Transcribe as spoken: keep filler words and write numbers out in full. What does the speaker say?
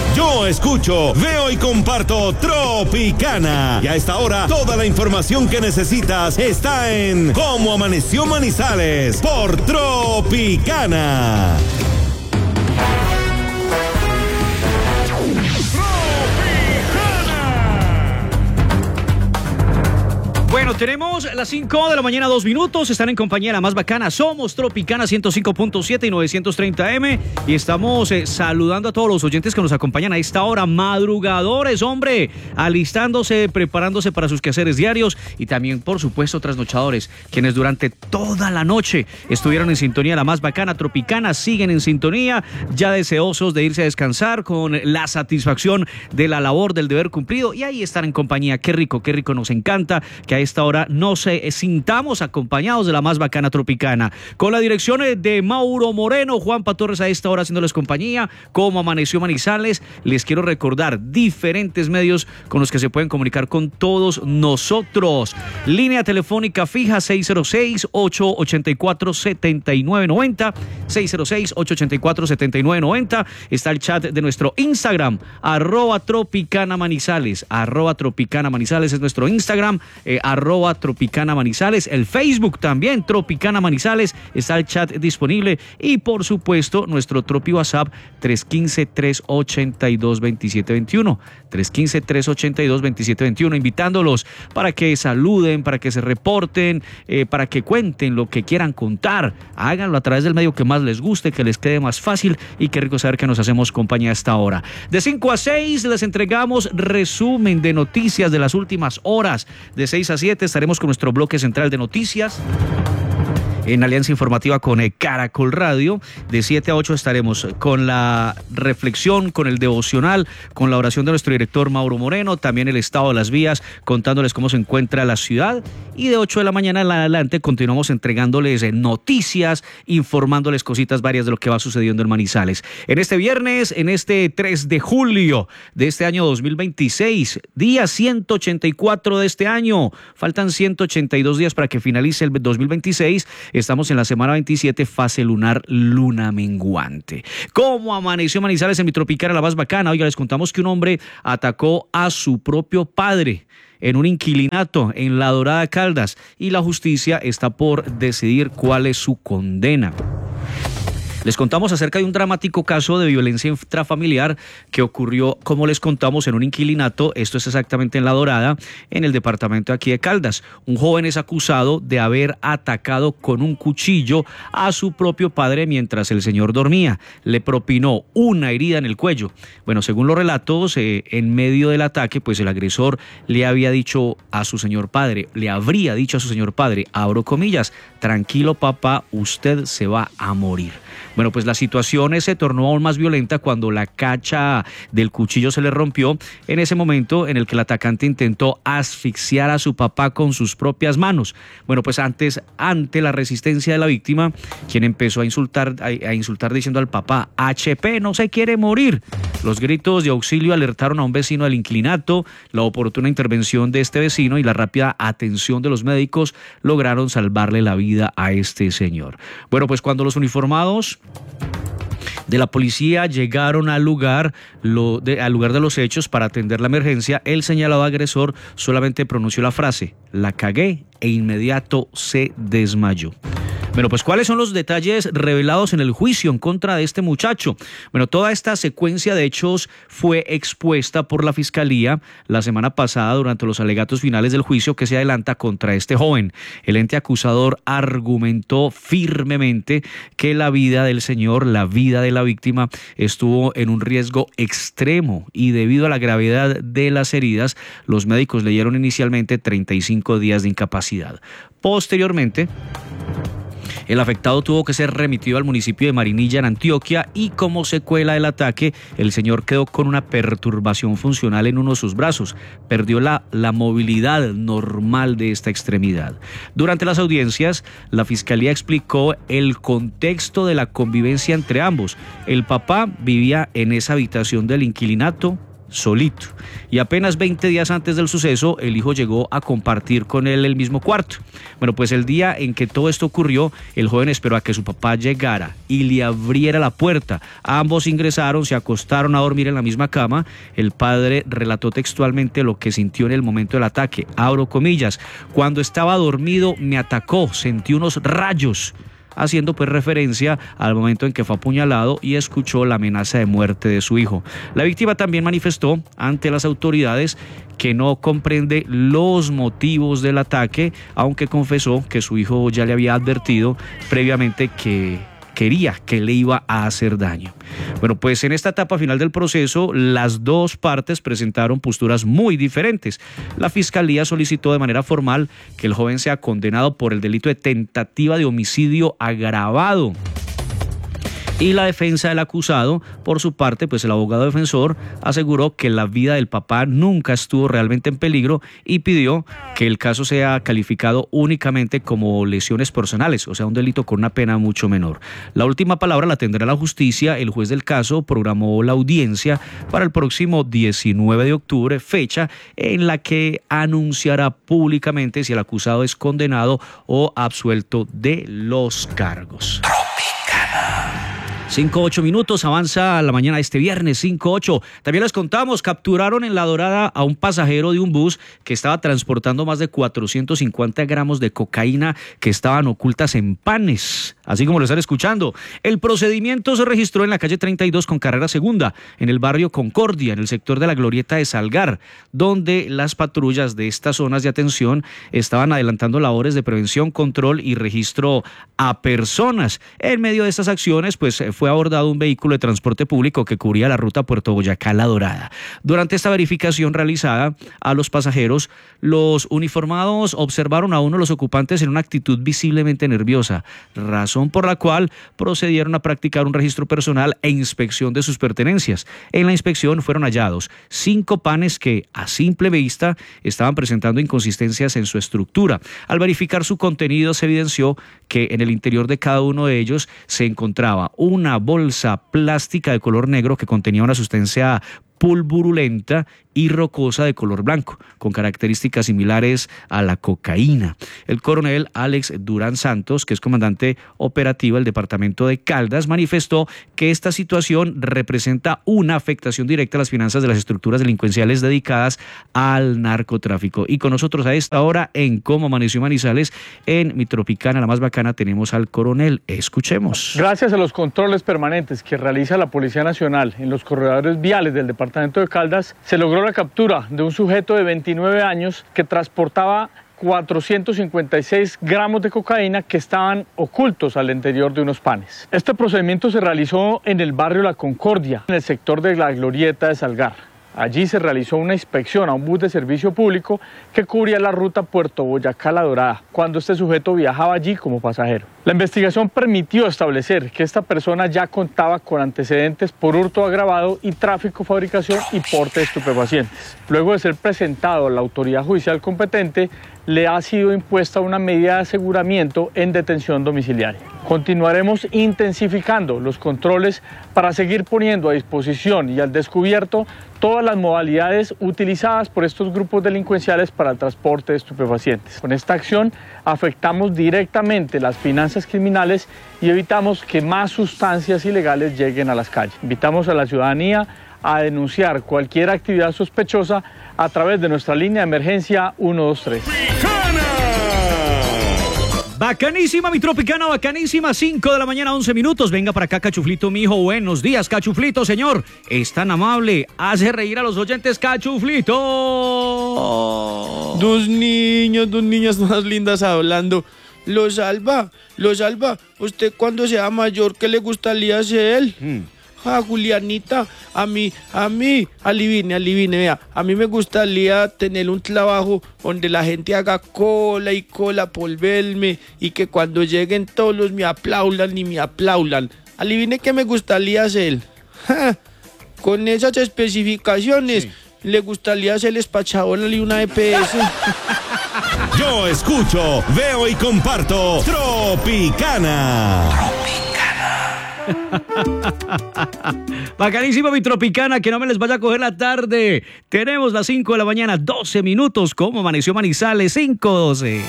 Yo escucho, veo y comparto Tropicana. Y a esta hora, toda la información que necesitas está en Cómo Amaneció Manizales por Tropicana. Bueno, tenemos las cinco de la mañana, dos minutos. Están en compañía de la más bacana. Somos Tropicana ciento cinco punto siete y novecientos treinta eme. Y estamos eh, saludando a todos los oyentes que nos acompañan a esta hora. Madrugadores, hombre, alistándose, preparándose para sus quehaceres diarios. Y también, por supuesto, trasnochadores, quienes durante toda la noche estuvieron en sintonía de la más bacana. Tropicana, siguen en sintonía, ya deseosos de irse a descansar con la satisfacción de la labor, del deber cumplido. Y ahí están en compañía. Qué rico, qué rico, nos encanta que a esta hora nos eh, sintamos acompañados de la más bacana Tropicana. Con la dirección eh, de Mauro Moreno, Juanpa Torres a esta hora haciéndoles compañía. Cómo Amaneció Manizales, les quiero recordar diferentes medios con los que se pueden comunicar con todos nosotros. Línea telefónica fija seis cero seis, ocho ocho cuatro, siete nueve nueve cero, seis cero seis, ocho ocho cuatro, siete nueve nueve cero. Está el chat de nuestro Instagram, arroba Tropicana Manizales, arroba Tropicana Manizales es nuestro Instagram, eh, arroba Tropicana Manizales, el Facebook también, Tropicana Manizales, está el chat disponible y por supuesto nuestro Tropi WhatsApp tres uno cinco, tres ocho dos, dos siete dos uno, tres uno cinco, tres ocho dos, dos siete dos uno, invitándolos para que saluden, para que se reporten, eh, para que cuenten lo que quieran contar, háganlo a través del medio que más les guste, que les quede más fácil y qué rico saber que nos hacemos compañía a esta hora. De cinco a seis les entregamos resumen de noticias de las últimas horas, de seis a siete estaremos con nuestro bloque central de noticias en alianza informativa con Caracol Radio. De siete a ocho estaremos con la reflexión, con el devocional, con la oración de nuestro director Mauro Moreno, también el estado de las vías, contándoles cómo se encuentra la ciudad. Y de ocho de la mañana en adelante continuamos entregándoles noticias, informándoles cositas varias de lo que va sucediendo en Manizales. En este viernes, en este tres de julio de este año dos mil veintiséis, día ciento ochenta y cuatro de este año, faltan ciento ochenta y dos días para que finalice el dos mil veintiséis. Estamos en la semana veintisiete, fase lunar, luna menguante. ¿Cómo amaneció Manizales en mi Tropicana, la más bacana? Oiga, les contamos que un hombre atacó a su propio padre en un inquilinato en La Dorada, Caldas, y la justicia está por decidir cuál es su condena. Les contamos acerca de un dramático caso de violencia intrafamiliar que ocurrió, como les contamos, en un inquilinato. Esto es exactamente en La Dorada, en el departamento de aquí de Caldas. Un joven es acusado de haber atacado con un cuchillo a su propio padre mientras el señor dormía. Le propinó una herida en el cuello. Bueno, según los relatos, eh, en medio del ataque, pues el agresor le había dicho a su señor padre, le habría dicho a su señor padre, abro comillas, tranquilo papá, usted se va a morir. Bueno, pues la situación se tornó aún más violenta cuando la cacha del cuchillo se le rompió en ese momento en el que el atacante intentó asfixiar a su papá con sus propias manos. Bueno, pues antes, ante la resistencia de la víctima, quien empezó a insultar, a, a insultar diciendo al papá, H P no se quiere morir. Los gritos de auxilio alertaron a un vecino del inclinato. La oportuna intervención de este vecino y la rápida atención de los médicos lograron salvarle la vida a este señor. Bueno, pues cuando los uniformados de la policía llegaron al lugar, lo de, al lugar de los hechos para atender la emergencia, el señalado agresor solamente pronunció la frase, la cagué, e inmediato se desmayó. Bueno, pues ¿cuáles son los detalles revelados en el juicio en contra de este muchacho? Bueno, toda esta secuencia de hechos fue expuesta por la Fiscalía la semana pasada durante los alegatos finales del juicio que se adelanta contra este joven. El ente acusador argumentó firmemente que la vida del señor, la vida de la víctima, estuvo en un riesgo extremo y debido a la gravedad de las heridas, los médicos le dieron inicialmente treinta y cinco días de incapacidad. Posteriormente, el afectado tuvo que ser remitido al municipio de Marinilla, en Antioquia, y como secuela del ataque, el señor quedó con una perturbación funcional en uno de sus brazos. Perdió la, la movilidad normal de esta extremidad. Durante las audiencias, la Fiscalía explicó el contexto de la convivencia entre ambos. El papá vivía en esa habitación del inquilinato, solito. Y apenas veinte días antes del suceso, el hijo llegó a compartir con él el mismo cuarto. Bueno, pues el día en que todo esto ocurrió, el joven esperó a que su papá llegara y le abriera la puerta. Ambos ingresaron, se acostaron a dormir en la misma cama. El padre relató textualmente lo que sintió en el momento del ataque. Abro comillas: cuando estaba dormido me atacó, sentí unos rayos, haciendo pues referencia al momento en que fue apuñalado y escuchó la amenaza de muerte de su hijo. La víctima también manifestó ante las autoridades que no comprende los motivos del ataque, aunque confesó que su hijo ya le había advertido previamente que quería que le iba a hacer daño. Bueno, pues en esta etapa final del proceso, las dos partes presentaron posturas muy diferentes. La fiscalía solicitó de manera formal que el joven sea condenado por el delito de tentativa de homicidio agravado. Y la defensa del acusado, por su parte, pues el abogado defensor aseguró que la vida del papá nunca estuvo realmente en peligro y pidió que el caso sea calificado únicamente como lesiones personales, o sea, un delito con una pena mucho menor. La última palabra la tendrá la justicia. El juez del caso programó la audiencia para el próximo diecinueve de octubre, fecha en la que anunciará públicamente si el acusado es condenado o absuelto de los cargos. cinco ocho minutos, avanza la mañana de este viernes, cinco ocho. También les contamos, capturaron en La Dorada a un pasajero de un bus que estaba transportando más de cuatrocientos cincuenta gramos de cocaína que estaban ocultas en panes, así como lo están escuchando. El procedimiento se registró en la calle treinta y dos con carrera segunda, en el barrio Concordia, en el sector de la Glorieta de Salgar, donde las patrullas de estas zonas de atención estaban adelantando labores de prevención, control y registro a personas. En medio de estas acciones, pues fue abordado un vehículo de transporte público que cubría la ruta Puerto Boyacá-La Dorada. Durante esta verificación realizada a los pasajeros, los uniformados observaron a uno de los ocupantes en una actitud visiblemente nerviosa, razón por la cual procedieron a practicar un registro personal e inspección de sus pertenencias. En la inspección fueron hallados cinco panes que, a simple vista, estaban presentando inconsistencias en su estructura. Al verificar su contenido, se evidenció que en el interior de cada uno de ellos se encontraba una bolsa plástica de color negro que contenía una sustancia pulverulenta y rocosa de color blanco, con características similares a la cocaína. El coronel Alex Durán Santos, que es comandante operativo del departamento de Caldas, manifestó que esta situación representa una afectación directa a las finanzas de las estructuras delincuenciales dedicadas al narcotráfico. Y con nosotros a esta hora en Cómo Amaneció Manizales, en Mi Tropicana, la más bacana, tenemos al coronel. Escuchemos. Gracias a los controles permanentes que realiza la Policía Nacional en los corredores viales del departamento de Caldas, se logró la captura de un sujeto de veintinueve años que transportaba cuatrocientos cincuenta y seis gramos de cocaína que estaban ocultos al interior de unos panes. Este procedimiento se realizó en el barrio La Concordia, en el sector de la Glorieta de Salgar. Allí se realizó una inspección a un bus de servicio público que cubría la ruta Puerto Boyacá-La Dorada, cuando este sujeto viajaba allí como pasajero. La investigación permitió establecer que esta persona ya contaba con antecedentes por hurto agravado y tráfico, fabricación y porte de estupefacientes. Luego de ser presentado a la autoridad judicial competente, le ha sido impuesta una medida de aseguramiento en detención domiciliaria. Continuaremos intensificando los controles para seguir poniendo a disposición y al descubierto todas las modalidades utilizadas por estos grupos delincuenciales para el transporte de estupefacientes. Con esta acción afectamos directamente las finanzas criminales y evitamos que más sustancias ilegales lleguen a las calles. Invitamos a la ciudadanía a denunciar cualquier actividad sospechosa a través de nuestra línea de emergencia uno dos tres. Bacanísima, mi Tropicana, bacanísima. cinco de la mañana, once minutos. Venga para acá, Cachuflito, mi hijo. Buenos días, Cachuflito, señor. Es tan amable. Hace reír a los oyentes, Cachuflito. Dos niños, dos niñas más lindas hablando. Lo salva, lo salva. ¿Usted cuando sea mayor, qué le gustaría ser? Mm. Ah, Julianita, a mí, a mí, adivine, adivine, vea, a mí me gustaría tener un trabajo donde la gente haga cola y cola por verme y que cuando lleguen todos me aplaudan y me aplaudan. Adivine qué me gustaría hacer. Ja, con esas especificaciones, sí. Le gustaría ser despachador de una E P S. Yo escucho, veo y comparto Tropicana. Bacanísimo, mi Tropicana, que no me les vaya a coger la tarde. Tenemos las cinco de la mañana, doce minutos. ¿Cómo amaneció Manizales? cinco doce.